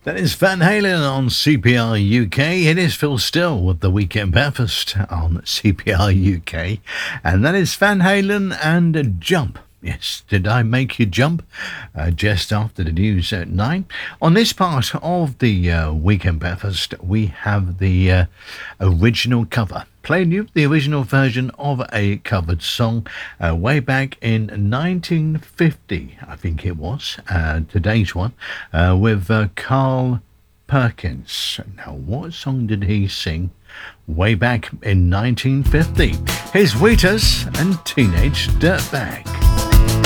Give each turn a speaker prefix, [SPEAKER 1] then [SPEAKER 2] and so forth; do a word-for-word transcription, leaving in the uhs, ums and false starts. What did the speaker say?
[SPEAKER 1] That is Van Halen on C P R U K. It is Phil Still with the Weekend Breakfast on C P R U K. And that is Van Halen and Jump. Yes, did I make you jump? Uh, just after the news at nine. On this part of the uh, Weekend Breakfast, we have the uh, original cover. Playing you the original version of a covered song uh, way back in nineteen fifty, I think it was, uh, today's one, uh, with uh, Carl Perkins. Now, what song did he sing way back in nineteen fifty? Here's Wheatus and Teenage Dirtbag.